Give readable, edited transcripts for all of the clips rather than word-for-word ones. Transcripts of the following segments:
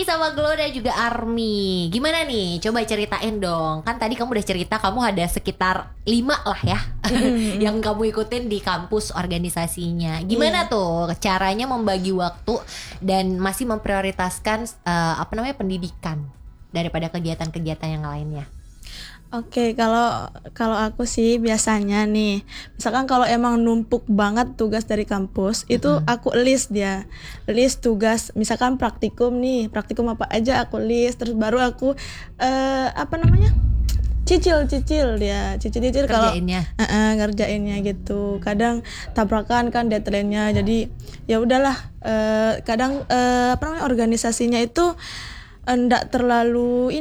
lagi sama Glo dan juga Army. Gimana nih? Coba ceritain dong. Kan tadi kamu udah cerita kamu ada sekitar 5 lah ya yang kamu ikutin di kampus organisasinya. Gimana tuh caranya membagi waktu dan masih memprioritaskan pendidikan daripada kegiatan-kegiatan yang lainnya? Oke, kalau aku sih biasanya nih, misalkan kalau emang numpuk banget tugas dari kampus, itu aku list tugas, misalkan praktikum apa aja aku list, terus baru aku cicil kalau ngerjainnya gitu. Kadang tabrakan kan deadline-nya, jadi ya udahlah. Kadang organisasinya itu enggak terlalu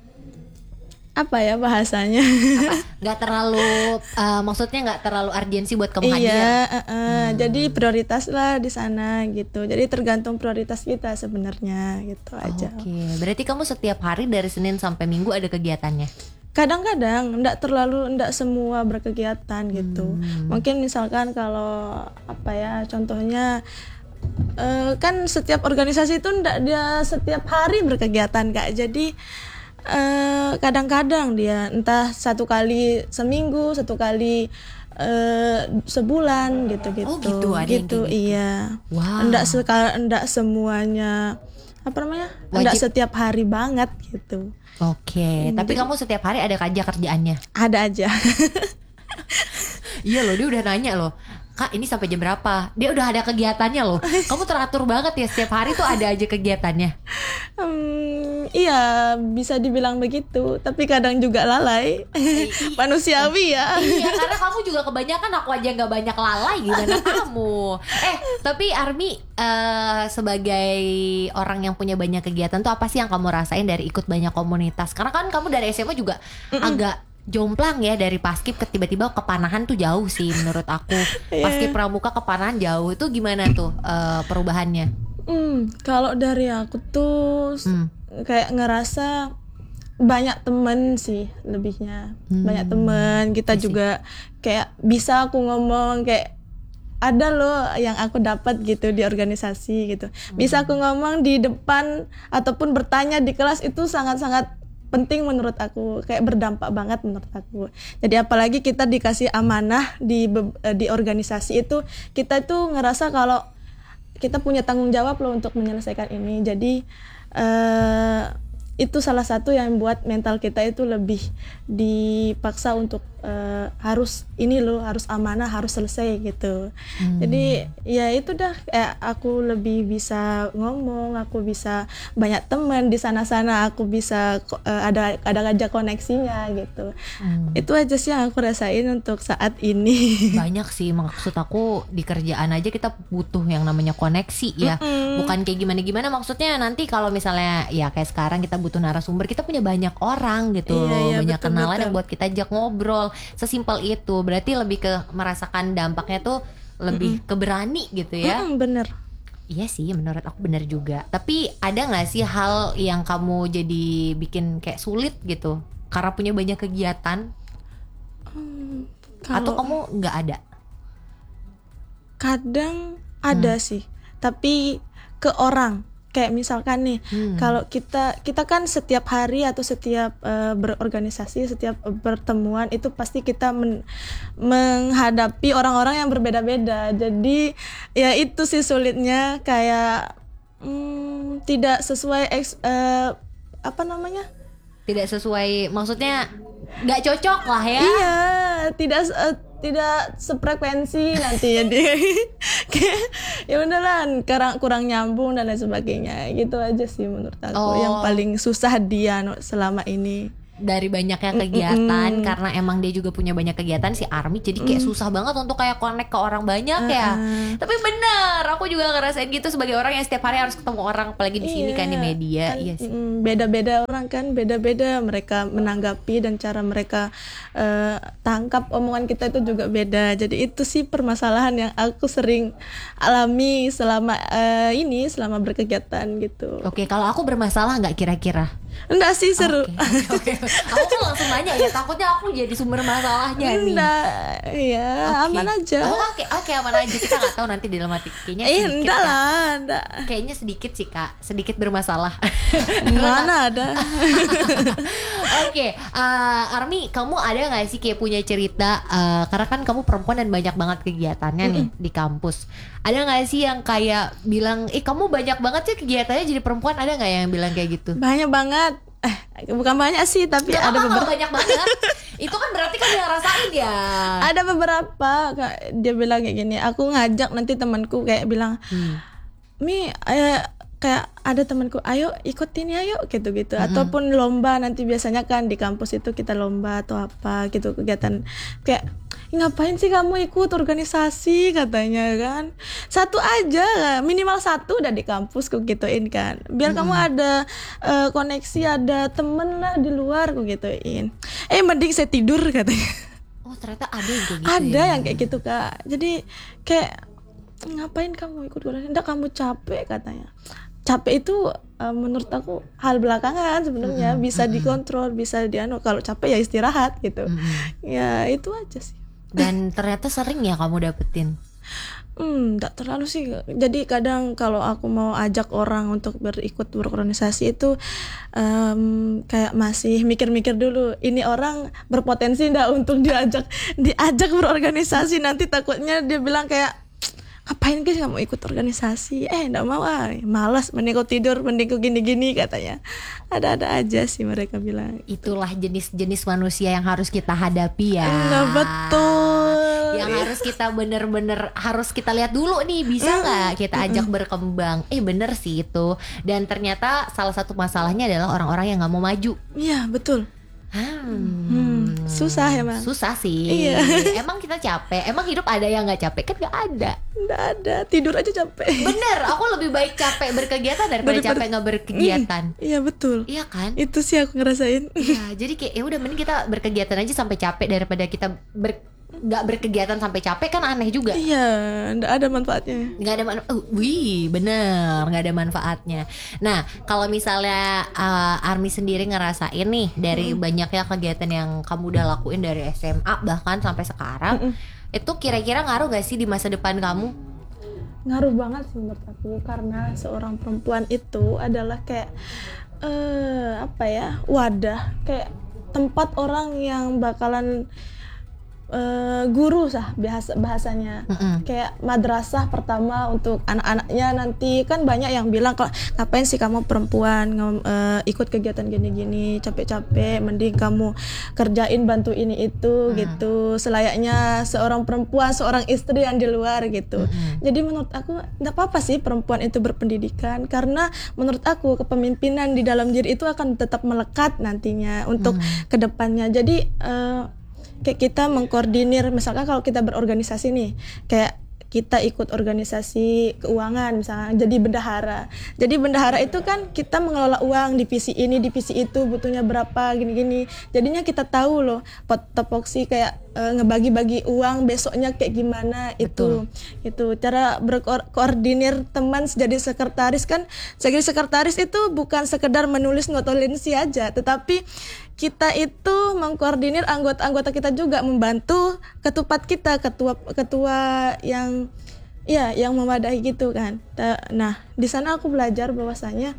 bahasanya nggak terlalu maksudnya nggak terlalu urgensi buat kamu hadir. Jadi prioritas lah di sana gitu, jadi tergantung prioritas kita sebenarnya gitu aja. Oke, berarti kamu setiap hari dari Senin sampai Minggu ada kegiatannya? Kadang-kadang enggak semua berkegiatan gitu. Mungkin misalkan kalau contohnya kan setiap organisasi itu enggak dia setiap hari berkegiatan Kak. Jadi kadang-kadang dia entah 1 kali seminggu, 1 kali sebulan gitu. Oh gitu, ada yang gitu. kayak gitu. Iya. Wow. Enggak semuanya enggak setiap hari banget gitu. Oke, tapi kamu setiap hari ada aja kerjaannya? Ada aja. Iya loh, dia udah nanya loh, Kak ini sampai jam berapa? Dia udah ada kegiatannya loh. Kamu teratur banget ya, setiap hari tuh ada aja kegiatannya. Iya, bisa dibilang begitu. Tapi kadang juga lalai. Manusiawi ya. Iya, karena kamu juga kebanyakan, aku aja gak banyak lalai, gimana kamu? Tapi Army sebagai orang yang punya banyak kegiatan tuh apa sih yang kamu rasain dari ikut banyak komunitas? Karena kan kamu dari SMA juga agak jomplang ya, dari Paskib ke tiba-tiba ke Panahan tuh jauh sih menurut aku. Paskib Pramuka ke Panahan jauh, itu gimana tuh perubahannya? Kalau dari aku tuh kayak ngerasa banyak temen sih lebihnya. Banyak temen, kita juga kayak bisa aku ngomong, kayak ada loh yang aku dapat gitu di organisasi gitu. Bisa aku ngomong di depan ataupun bertanya di kelas, itu sangat-sangat penting menurut aku, kayak berdampak banget menurut aku. Jadi apalagi kita dikasih amanah di organisasi itu, kita itu ngerasa kalau kita punya tanggung jawab loh untuk menyelesaikan ini. Jadi itu salah satu yang buat mental kita itu lebih dipaksa untuk harus amanah, harus selesai gitu. Jadi ya itu dah, aku lebih bisa ngomong, aku bisa banyak teman di sana-sana, aku bisa ada aja koneksinya gitu. Itu aja sih yang aku rasain untuk saat ini. Banyak sih, maksud aku di kerjaan aja kita butuh yang namanya koneksi ya. Bukan kayak gimana-gimana, maksudnya nanti kalau misalnya ya kayak sekarang kita butuh narasumber, kita punya banyak orang gitu, banyak betul, kenalan yang buat kita ajak ngobrol. Sesimpel itu. Berarti lebih ke merasakan dampaknya tuh lebih ke berani gitu ya. Bener. Iya sih, menurut aku bener juga. Tapi ada gak sih hal yang kamu jadi bikin kayak sulit gitu karena punya banyak kegiatan? Atau kamu gak ada? Kadang ada sih, tapi ke orang. Kayak misalkan nih, kalau kita kan setiap hari atau setiap berorganisasi, setiap pertemuan itu pasti kita menghadapi orang-orang yang berbeda-beda. Jadi ya itu sih sulitnya, kayak tidak sesuai tidak sesuai, maksudnya nggak cocok lah ya. Iya, tidak sefrekuensi nanti, jadi kayak ya udahlah, kurang nyambung dan lain sebagainya. Gitu aja sih menurut aku yang paling susah dia selama ini. Dari banyaknya kegiatan, karena emang dia juga punya banyak kegiatan si Army, jadi kayak susah banget untuk kayak connect ke orang banyak ya. Tapi bener, aku juga ngerasain gitu sebagai orang yang setiap hari harus ketemu orang, apalagi di sini kan di media. Iya sih. Beda-beda orang kan, beda-beda mereka menanggapi dan cara mereka tangkap omongan kita itu juga beda. Jadi itu sih permasalahan yang aku sering alami selama berkegiatan gitu. Oke, kalau aku bermasalah nggak kira-kira? Enggak sih, seru. Oke. Aku kan langsung nanya ya, takutnya aku jadi sumber masalahnya nih. Enggak, ya aman aja. Oke, aman aja. Kita nggak tahu nanti dalam hati kayaknya sedikit. Enggak lah, enggak. Kayaknya sedikit sih Kak, sedikit bermasalah. Mana ada. Oke, Army, kamu ada nggak sih kayak punya cerita? Karena kan kamu perempuan dan banyak banget kegiatannya nih di kampus. Ada nggak sih yang kayak bilang, kamu banyak banget sih kegiatannya jadi perempuan? Ada nggak yang bilang kayak gitu? Banyak banget. Bukan banyak sih, tapi Gak ada beberapa. Banyak banget. Itu kan berarti kan yang rasain ya. Ada beberapa dia bilang kayak gini. Aku ngajak nanti temanku kayak bilang, Mi, kayak ada temanku, ayo ikutin ya yuk gitu-gitu. Ataupun lomba nanti biasanya kan di kampus itu kita lomba atau apa gitu kegiatan. Kayak ngapain sih kamu ikut organisasi katanya kan, satu aja minimal satu udah di kampus ku gituin kan, biar kamu ada koneksi, ada temen lah di luar ku gituin. Mending saya tidur katanya. Oh ternyata ada yang kayak gitu. Ada yang kayak gitu Kak. Jadi kayak ngapain kamu ikut organisasi, enggak kamu capek katanya. Capek itu menurut aku hal belakangan sebenarnya, bisa dikontrol, bisa kalau capek ya istirahat gitu. Ya itu aja sih. Dan ternyata sering ya kamu dapetin? Enggak terlalu sih. Jadi kadang kalau aku mau ajak orang untuk berikut berorganisasi itu kayak masih mikir-mikir dulu, ini orang berpotensi enggak untuk diajak berorganisasi. Nanti takutnya dia bilang kayak, ngapain guys kamu ikut organisasi? Enggak mau, malas, mending kau tidur, mending kau gini-gini katanya. Ada-ada aja sih mereka bilang. Itulah jenis-jenis manusia yang harus kita hadapi ya. Nah, betul. Yang harus kita bener-bener harus kita lihat dulu nih, bisa nggak kita ajak berkembang. Bener sih itu. Dan ternyata salah satu masalahnya adalah orang-orang yang nggak mau maju. Iya betul. Susah emang. Susah sih. Iya. Emang kita capek. Emang hidup ada yang nggak capek? Kan nggak ada. Nggak ada. Tidur aja capek. Bener. Aku lebih baik capek berkegiatan daripada capek nggak berkegiatan. Iya betul. Iya kan? Itu sih aku ngerasain. Iya. Jadi kayak udah mending kita berkegiatan aja sampai capek daripada kita nggak berkegiatan sampai capek, kan aneh juga. Iya, nggak ada manfaatnya. Nggak ada bener, nggak ada manfaatnya. Nah, kalau misalnya Army sendiri ngerasain nih dari banyaknya kegiatan yang kamu udah lakuin dari SMA bahkan sampai sekarang, itu kira-kira ngaruh gak sih di masa depan kamu? Ngaruh banget sih menurut aku, karena seorang perempuan itu adalah kayak wadah, kayak tempat orang yang bakalan guru bahasanya, kayak madrasah pertama untuk anak-anaknya nanti. Kan banyak yang bilang, kalau ngapain sih kamu perempuan ikut kegiatan gini-gini, capek-capek, mending kamu kerjain, bantu ini itu gitu, selayaknya seorang perempuan, seorang istri yang di luar gitu. Jadi menurut aku nggak apa-apa sih perempuan itu berpendidikan, karena menurut aku kepemimpinan di dalam diri itu akan tetap melekat nantinya untuk kedepannya. Jadi kayak kita mengkoordinir, misalkan kalau kita berorganisasi nih, kayak kita ikut organisasi keuangan misalnya, jadi bendahara. Jadi bendahara itu kan kita mengelola uang, divisi ini, divisi itu butuhnya berapa, gini-gini. Jadinya kita tahu loh topoksi kayak ngebagi-bagi uang besoknya kayak gimana. Itu cara berkoordinir teman. Jadi sekretaris kan, jadi sekretaris itu bukan sekedar menulis notulensi aja, tetapi kita itu mengkoordinir anggota-anggota kita juga, membantu ketupat kita, ketua yang memadai gitu kan. Nah, di sana aku belajar bahwasanya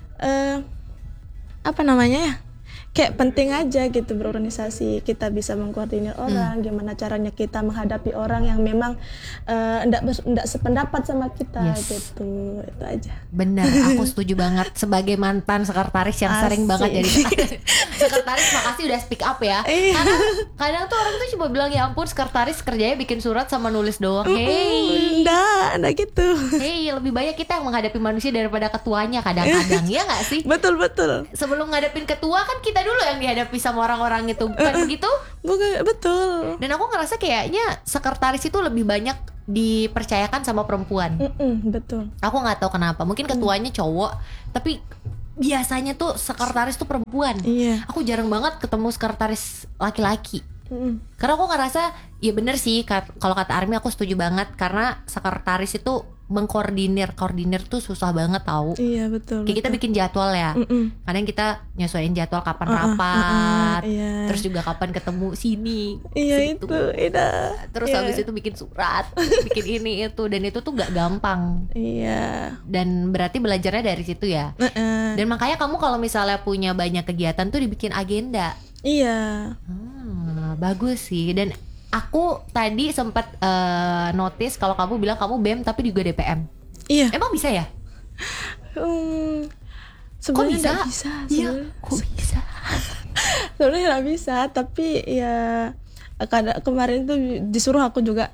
kayak penting aja gitu berorganisasi. Kita bisa mengkoordinir orang, gimana caranya kita menghadapi orang yang memang enggak sependapat sama kita gitu. Itu aja. Benar, aku setuju banget sebagai mantan sekretaris yang sering banget jadi sekretaris. Makasih udah speak up ya. Karena kadang tuh orang tuh cuma bilang, ya ampun sekretaris kerjanya bikin surat sama nulis doang. Enggak gitu. Lebih banyak kita yang menghadapi manusia daripada ketuanya kadang-kadang. Ya nggak sih? Betul. Sebelum ngadepin ketua kan kita dulu yang dihadapi sama orang-orang itu, bukan begitu? Bukan, betul. Dan aku ngerasa kayaknya sekretaris itu lebih banyak dipercayakan sama perempuan. Betul. Aku nggak tahu kenapa. Mungkin ketuanya cowok, tapi biasanya tuh sekretaris tuh perempuan. Iya. Aku jarang banget ketemu sekretaris laki-laki. Karena aku ngerasa ya bener sih, kalau kata Army aku setuju banget, karena sekretaris itu koordinir tuh susah banget tahu. Iya betul. Kayak kita bikin jadwal ya. Kadang kita nyesuaiin jadwal kapan rapat, iya. terus juga kapan ketemu sini. Iya situ. itu. Terus habis itu bikin surat, bikin ini itu, dan itu tuh gak gampang. Iya. Dan berarti belajarnya dari situ ya. Dan makanya kamu kalau misalnya punya banyak kegiatan tuh dibikin agenda. Iya. Bagus sih. Dan aku tadi sempat notice kalau kamu bilang kamu BEM tapi juga DPM. Iya. Emang bisa ya? Sebenarnya bisa? nggak bisa. Iya. Kok bisa? Sebenarnya nggak bisa, tapi ya kemarin tuh disuruh aku juga.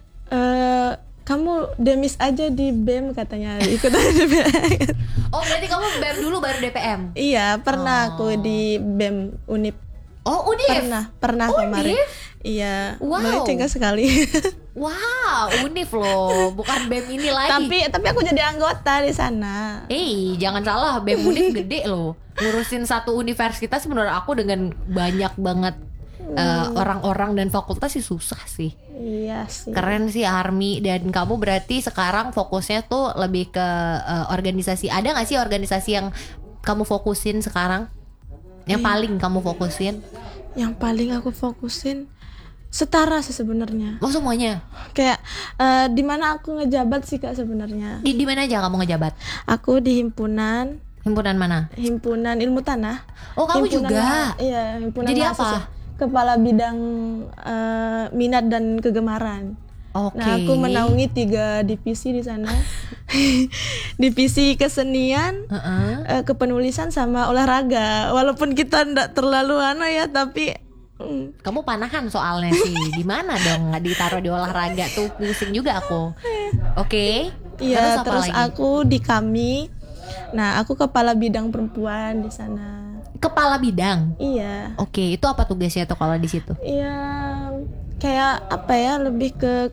Kamu demis aja di BEM katanya, ikut aja di BEM. Oh berarti kamu BEM dulu baru DPM? Iya, pernah aku di BEM Unip. Oh Unif? Pernah kemarin. Unif? Iya, wow. melecehkan sekali. Wow, Unif loh, bukan BEM ini lagi. Tapi aku jadi anggota di sana. Jangan salah, BEM Unif gede loh. Ngurusin satu universitas menurut aku dengan banyak banget orang-orang dan fakultas sih susah sih. Iya sih. Keren sih Army. Dan kamu berarti sekarang fokusnya tuh lebih ke organisasi. Ada gak sih organisasi yang kamu fokusin sekarang? Yang paling kamu fokusin? Yang paling aku fokusin setara sih sebenarnya. Oh semuanya? Kayak di mana aku ngejabat sih Kak sebenarnya. Di mana aja kamu ngejabat? Aku di himpunan. Himpunan mana? Himpunan Ilmu Tanah. Oh kamu himpunan juga? Iya, himpunan. Jadi mahasiswa. apa? Kepala bidang minat dan kegemaran. Okay. Nah, aku menaungi 3 divisi di sana. Divisi kesenian, kepenulisan sama olahraga. Walaupun kita ndak terlalu tapi kamu panahan soalnya sih. Gimana dong nggak ditaruh di olahraga tuh, pusing juga aku. Oke. Iya, terus aku di KAMI. Nah, aku kepala bidang perempuan di sana. Kepala bidang? Iya. Oke, itu apa tugasnya tuh kalau di situ? Iya, kayak apa ya, lebih ke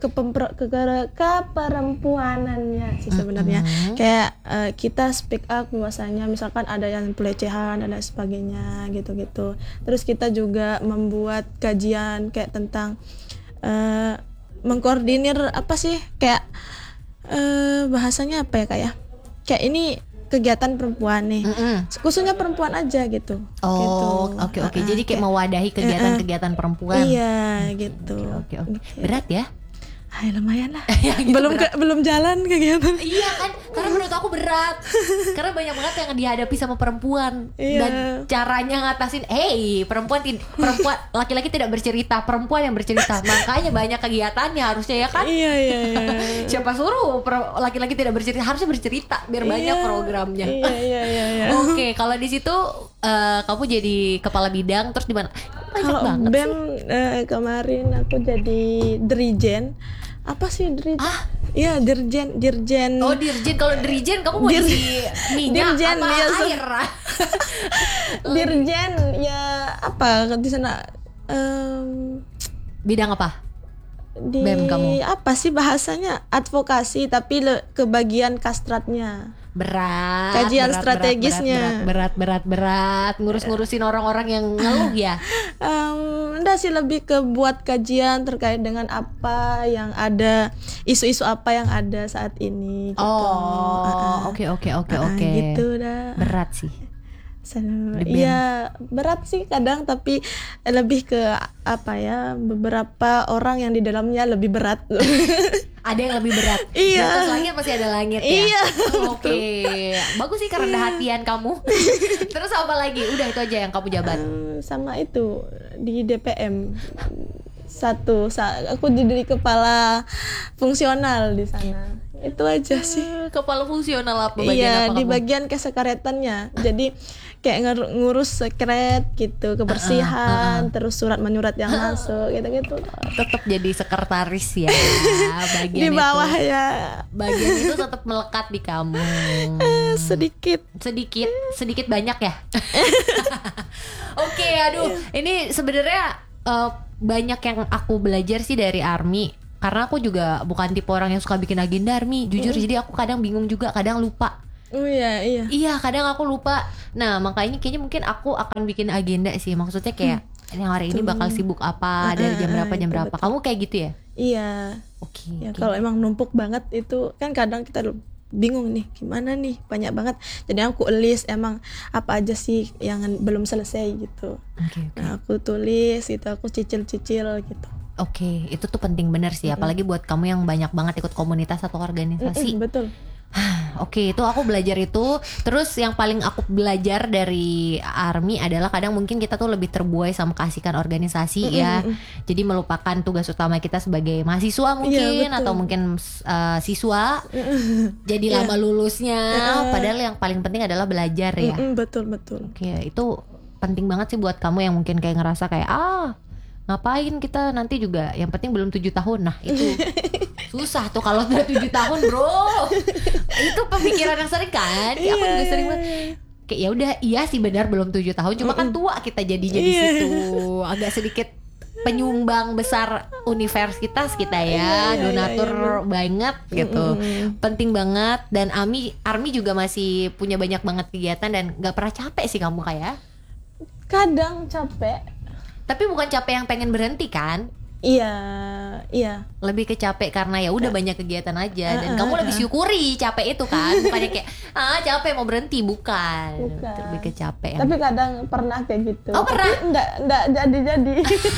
perempuanannya sih sebenarnya. Kayak kita speak up bahwasanya misalkan ada yang pelecehan dan sebagainya gitu-gitu. Terus kita juga membuat kajian kayak tentang mengkoordinir apa sih, kayak bahasanya apa ya kayak ini kegiatan perempuan nih, khususnya perempuan aja gitu. Oh, oke. Jadi kayak mewadahi kegiatan-kegiatan perempuan. Iya, gitu. Oke. Berat ya? Hai, lumayan lah. Gitu belum jalan kegiatan. Iya kan, karena menurut aku berat. Karena banyak banget yang dihadapi sama perempuan. Dan caranya ngatasin, perempuan laki-laki tidak bercerita, perempuan yang bercerita. Makanya banyak kegiatannya harusnya ya kan? Iya. Siapa suruh laki-laki tidak bercerita, harusnya bercerita biar banyak programnya. Iya. Oke, kalau di situ kamu jadi kepala bidang, terus di mana? Kalau BEM kemarin aku jadi dirijen. Apa sih dirijen? Iya, dirjen. Oh, dirjen. Kalau dirjen kamu mau isi minyak dirjen, apa ya, air? Dirjen ya apa di sana? Bidang apa? Di BEM kamu? Apa sih bahasanya? Advokasi tapi ke bagian kastratnya. Berat. Kajian strategisnya. Berat. Ngurus-ngurusin orang-orang yang ngeluh ya. Enggak sih, lebih ke buat kajian terkait dengan apa yang ada, isu-isu apa yang ada saat ini gitu. Oh, oke. Gitu dah. Berat sih. Iya, berat sih kadang, tapi lebih ke apa ya, beberapa orang yang di dalamnya lebih berat. Ada yang lebih berat. Iya. Di atas langit masih ada langit ya. Iya. Oke. Bagus sih kerendah hatian kamu. Terus apa lagi? Udah itu aja yang kamu jabat. Sama itu di DPM. Aku jadi kepala fungsional di sana. Itu aja sih. Kepala fungsional apa bagian iya, apa di kamu? bagian kesekretarannya. Jadi kayak ngurus sekret gitu, kebersihan, terus surat menyurat yang masuk gitu-gitu. Tetap jadi sekretaris ya. Bagian di bawah itu, ya. bagian itu tetap melekat di kamu. Sedikit banyak ya. Oke, aduh, ini sebenarnya banyak yang aku belajar sih dari Army. Karena aku juga bukan tipe orang yang suka bikin agenda, Army, jujur. Jadi aku kadang bingung juga, kadang lupa. Oh iya, iya. Iya, kadang aku lupa. Nah, makanya kayaknya mungkin aku akan bikin agenda sih. Maksudnya kayak yang hari ini bakal sibuk apa, dari jam berapa jam berapa. betul. Kamu kayak gitu ya? Iya. Oke. Ya kalau emang numpuk banget itu kan kadang kita bingung nih gimana nih, banyak banget. Jadi aku list emang apa aja sih yang belum selesai gitu. Oke. Nah, aku tulis gitu, aku cicil-cicil gitu. Oke, itu tuh penting bener sih, apalagi buat kamu yang banyak banget ikut komunitas atau organisasi. Betul. Oke, itu aku belajar itu. Terus yang paling aku belajar dari Army adalah kadang mungkin kita tuh lebih terbuai sama keasikan organisasi ya. Jadi melupakan tugas utama kita sebagai mahasiswa mungkin, betul. atau mungkin siswa. Jadi lama lulusnya. Padahal yang paling penting adalah belajar ya. Betul. Oke, itu penting banget sih buat kamu yang mungkin kayak ngerasa kayak ngapain kita nanti juga, yang penting belum 7 tahun. Nah itu susah tuh kalau udah 7 tahun bro. Itu pemikiran yang sering kan. Aku juga sering banget kayak ya udah, iya sih benar belum 7 tahun, cuma kan tua kita jadinya di situ. Agak sedikit penyumbang besar universitas kita ya, donatur banget gitu. Penting banget. Dan Army juga masih punya banyak banget kegiatan dan gak pernah capek sih kamu kayak. Kadang capek. Tapi bukan capek yang pengen berhenti kan? Iya. Lebih ke capek karena ya udah banyak kegiatan aja, dan kamu lebih syukuri capek itu kan, bukannya kayak capek mau berhenti, bukan. Lebih ke capek. Tapi kadang pernah kayak gitu. Oh, pernah? Tapi enggak jadi.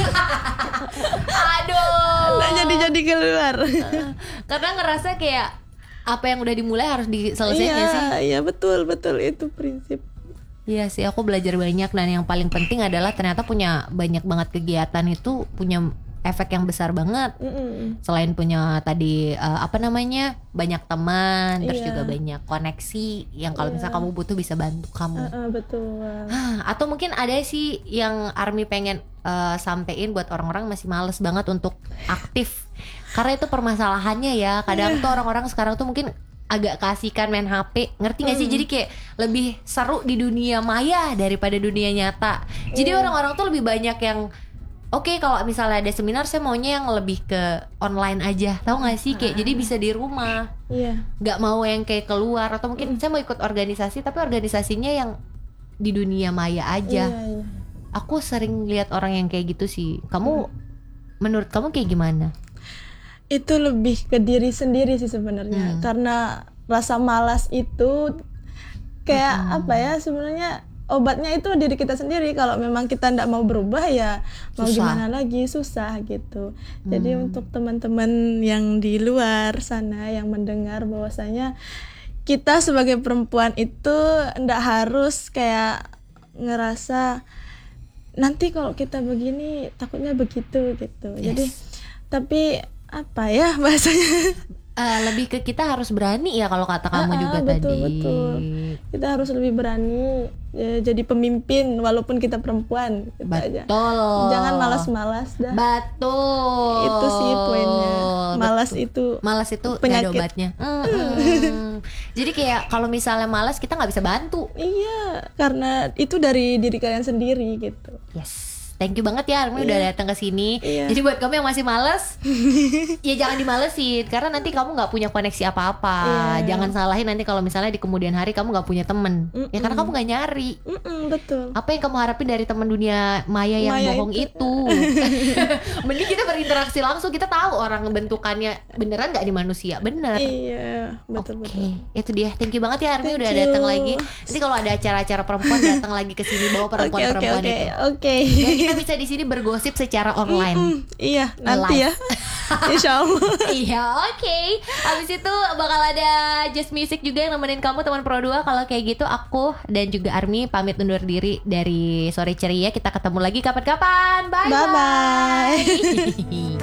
Aduh. Enggak jadi keluar. Karena ngerasa kayak apa yang udah dimulai harus diselesaikan sih. Iya, betul itu prinsip. Iya sih, aku belajar banyak, dan yang paling penting adalah ternyata punya banyak banget kegiatan itu punya efek yang besar banget. Selain punya tadi banyak teman, terus juga banyak koneksi yang kalau misalnya kamu butuh bisa bantu kamu. Betul. Atau mungkin ada sih yang Army pengen sampein buat orang-orang masih males banget untuk aktif, karena itu permasalahannya ya. Kadang tuh orang-orang sekarang tuh mungkin agak kasihkan main HP, ngerti gak sih? Jadi kayak lebih seru di dunia maya daripada dunia nyata. Jadi orang-orang tuh lebih banyak yang kalau misalnya ada seminar, saya maunya yang lebih ke online aja, tahu gak sih? Kayak jadi bisa di rumah, gak mau yang kayak keluar. Atau mungkin saya mau ikut organisasi, tapi organisasinya yang di dunia maya aja. Aku sering lihat orang yang kayak gitu sih. Kamu, menurut kamu kayak gimana? Itu lebih ke diri sendiri sih sebenarnya. Karena rasa malas itu kayak sebenarnya obatnya itu diri kita sendiri. Kalau memang kita tidak mau berubah ya mau gimana lagi, susah gitu. Jadi untuk teman-teman yang di luar sana yang mendengar bahwasanya kita sebagai perempuan itu tidak harus kayak ngerasa nanti kalau kita begini takutnya begitu gitu. Jadi tapi apa ya bahasanya, lebih ke kita harus berani ya, kalau kata kamu juga betul, tadi. betul. Kita harus lebih berani jadi pemimpin walaupun kita perempuan gitu. Aja. Jangan malas-malas dah. Betul. Itu sih poinnya. Malas itu gak penyakit. ada obatnya. Jadi kayak kalau misalnya malas kita nggak bisa bantu. Iya, karena itu dari diri kalian sendiri gitu. Yes. Thank you banget ya Army udah datang ke sini. Jadi buat kamu yang masih males, ya jangan dimalesin, karena nanti kamu nggak punya koneksi apa-apa. Jangan salahin nanti kalau misalnya di kemudian hari kamu nggak punya temen. Ya karena kamu nggak nyari. Betul. Apa yang kamu harapin dari teman dunia maya yang bohong itu? Mending kita berinteraksi langsung, kita tahu orang bentukannya beneran nggak di manusia, bener. Iya, betul. Itu dia. Thank you banget ya Army udah datang lagi. Nanti kalau ada acara-acara perempuan datang lagi ke sini bawa perempuan-perempuan itu. Oke. Kita bisa di sini bergosip secara online. Iya, nanti ya. Insya Allah. Iya, oke. Habis itu bakal ada Just Music juga yang nemenin kamu teman Pro 2. Kalau kayak gitu aku dan juga Army pamit undur diri dari Sore Ceria. Kita ketemu lagi kapan-kapan. Bye bye.